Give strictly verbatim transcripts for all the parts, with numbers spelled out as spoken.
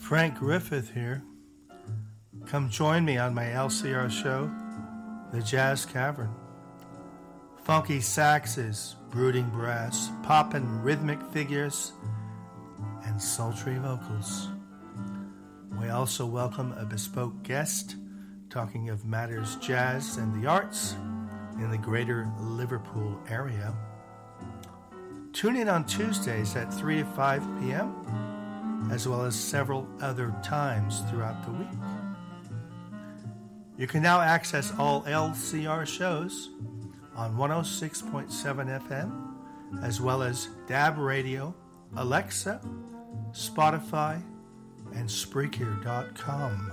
Frank Griffith here. Come join me on my L C R show, The Jazz Cavern. Funky saxes, brooding brass, poppin' rhythmic figures, and sultry vocals. We also welcome a bespoke guest talking of matters jazz and the arts in the greater Liverpool area. Tune in on Tuesdays at three to five p.m., as well as several other times throughout the week. You can now access all L C R shows on one oh six point seven F M, as well as D A B Radio, Alexa, Spotify, and Spreaker dot com.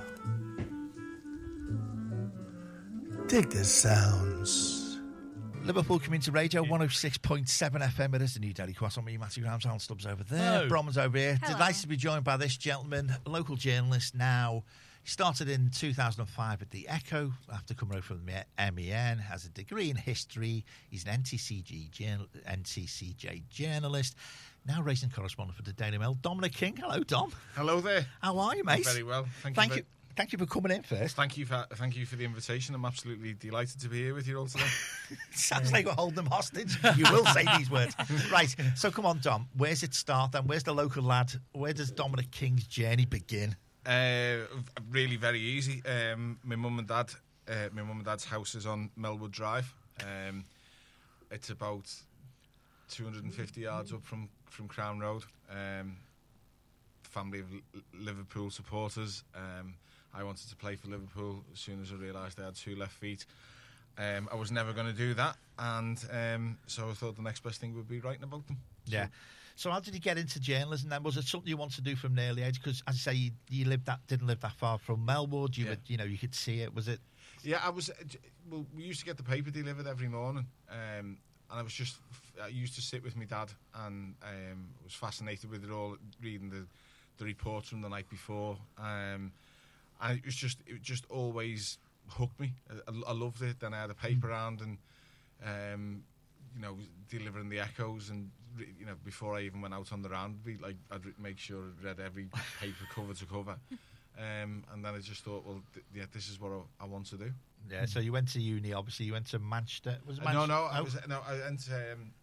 Dig the sounds. Liverpool Community Radio, one oh six point seven F M. It is the New Daily Cross. On me, Matthew Grams, Alan Stubbs over there. Hello. Bromans over here. Hello. Delighted to be joined by this gentleman, a local journalist now. He started in two thousand five at the Echo after coming over from the M E N. Has a degree in history. He's an N T C G journal, N T C J journalist. Now racing correspondent for the Daily Mail. Dominic King. Hello, Dom. Hello there. How are you, mate? Very well. Thank, Thank you. you. Thank you for coming in first. Thank you for thank you for the invitation. I'm absolutely delighted to be here with you all today. Sounds like we're holding them hostage. You will say these words. Right, so come on, Dom. Where's it start then? Where's the local lad? Where does Dominic King's journey begin? Uh, really very easy. Um, my mum and dad, uh, my mum and dad's house is on Melwood Drive. Um, it's about two hundred fifty yards up from, from Crown Road. Um, family of L- Liverpool supporters. Um, I wanted to play for Liverpool as soon as I realised I had two left feet. Um, I was never going to do that, and um, so I thought the next best thing would be writing about them. Yeah. So how did you get into journalism then? Was it something you wanted to do from an early age? Because, as I say, you, you lived that didn't live that far from Melwood. You Yeah. would, you know, you could see it. Was it? Yeah, I was. uh, j- Well, we used to get the paper delivered every morning, um, and I was just. I used to sit with my dad, and um, was fascinated with it all, reading the the reports from the night before. Um, and it was just, it just always hooked me. I, I loved it. Then I had a paper round, and um, you know, delivering the echoes, and re- you know, before I even went out on the round, we, like I'd re- make sure I read every paper cover to cover. Um, and then I just thought, well, th- yeah, this is what I, I want to do. Yeah. So you went to uni. Obviously, you went to Manchester. Was it Uh, Manchester? no, no, I was no, I went. Um,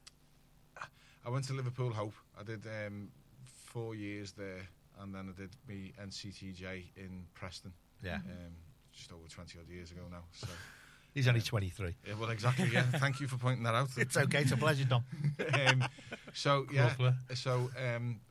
I went to Liverpool Hope. I did um, four years there, and then I did me N C T J in Preston. Yeah. Um, just over twenty odd years ago now. So. He's only twenty-three. Yeah, well, exactly. Yeah, thank you for pointing that out. It's okay. It's a pleasure, Dom. um, so yeah, Gruffler. so um,